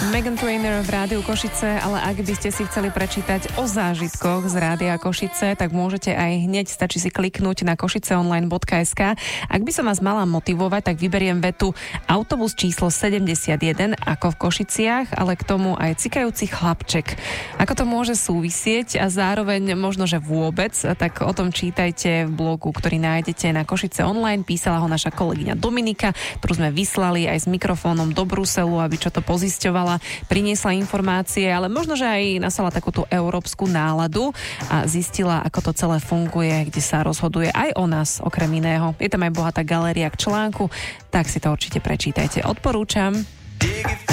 Meghan Trainor v Rádiu Košice, ale ak by ste si chceli prečítať o zážitkoch z Rádia Košice, tak môžete aj hneď, stačí si kliknúť na košiceonline.sk. Ak by som vás mala motivovať, tak vyberiem vetu autobus číslo 71 ako v Košiciach, ale k tomu aj cikajúci chlapček. Ako to môže súvisieť a zároveň možno, že vôbec, tak o tom čítajte v blogu, ktorý nájdete na Košice Online. Písala ho naša kolegyňa Dominika, ktorú sme vyslali aj s mikrofónom do Bruselu, aby čo to pozisťovala, priniesla informácie, ale možno, že aj nasala takúto európsku náladu a zistila, ako to celé funguje, kde sa rozhoduje aj o nás, okrem iného. Je tam aj bohatá galéria k článku, tak si to určite prečítajte. Odporúčam.